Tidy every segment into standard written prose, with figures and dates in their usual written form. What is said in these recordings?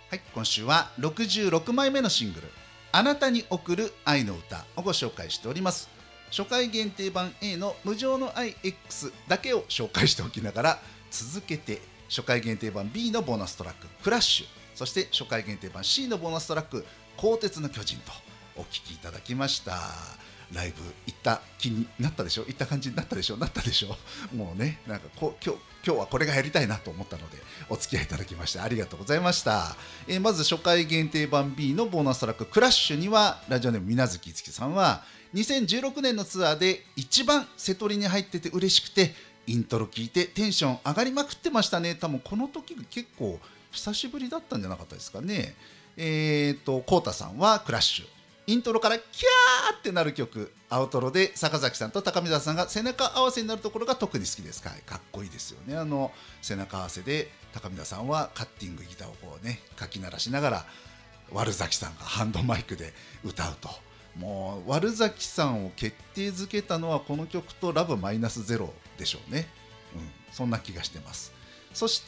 はい、今週は66枚目のシングルあなたに贈る愛の歌をご紹介しております。初回限定版 A の無常の愛 X だけを紹介しておきながら、続けて初回限定版 B のボーナストラッククラッシュ、そして初回限定版 C のボーナストラック鋼鉄の巨人とお聴きいただきました。ライブ行った気になったでしょ、行った感じになったでしょ、なったでしょ。もうね、なんか今日はこれがやりたいなと思ったのでお付き合いいただきましてありがとうございました。まず初回限定版 B のボーナストラッククラッシュには、ラジオネームみなずきいつきさんは2016年のツアーで一番瀬戸りに入ってて嬉しくて、イントロ聞いてテンション上がりまくってましたね。多分この時が結構久しぶりだったんじゃなかったですかね。コウタさんはクラッシュ、イントロからキャーってなる曲、アウトロで坂崎さんと高見沢さんが背中合わせになるところが特に好きです。かっこいいですよね。背中合わせで高見沢さんはカッティングギターをこうねかき鳴らしながら、悪崎さんがハンドマイクで歌うと、もう悪崎さんを決定づけたのはこの曲とラブマイナスゼロでしょうね。そんな気がしてます。そして、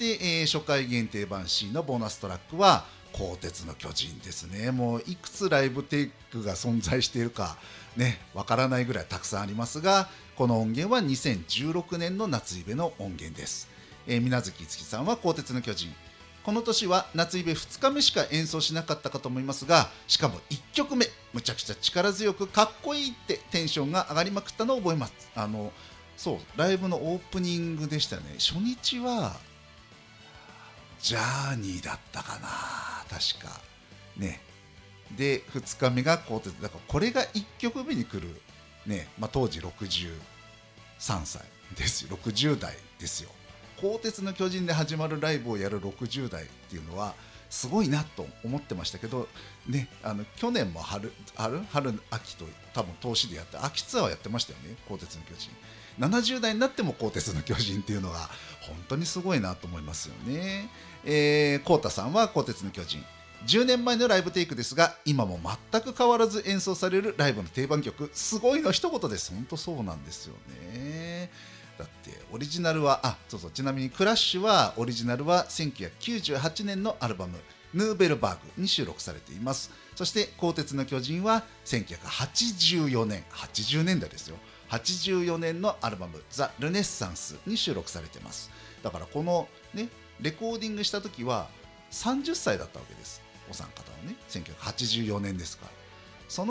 初回限定版 C のボーナストラックは鋼鉄の巨人ですね。もういくつライブテイクが存在しているかね、わからないぐらいたくさんありますが、この音源は2016年の夏イベの音源です。水無月いつきさんは鋼鉄の巨人、この年は夏イベ2日目しか演奏しなかったかと思いますが、しかも1曲目むちゃくちゃ力強くかっこいいってテンションが上がりまくったのを覚えます。そうライブのオープニングでしたね。初日はジャーニーだったかな確かね。で2日目が鋼鉄だから、これが1曲目に来るね。当時63歳ですよ、60代ですよ。鋼鉄の巨人で始まるライブをやる60代っていうのはすごいなと思ってましたけどね。去年も春秋と多分投資でやって秋ツアーをやってましたよね、鋼鉄の巨人。70代になっても鋼鉄の巨人っていうのが本当にすごいなと思いますよね。コウタさんは鋼鉄の巨人10年前のライブテイクですが、今も全く変わらず演奏されるライブの定番曲、すごいの一言です。本当そうなんですよね。だってオリジナルはちなみにクラッシュはオリジナルは1998年のアルバムヌーベルバーグに収録されています。そして鋼鉄の巨人は1984年80年代ですよ、84年のアルバムザ・ルネッサンスに収録されています。だからこのねレコーディングした時は30歳だったわけです、お三方はね。1984年ですから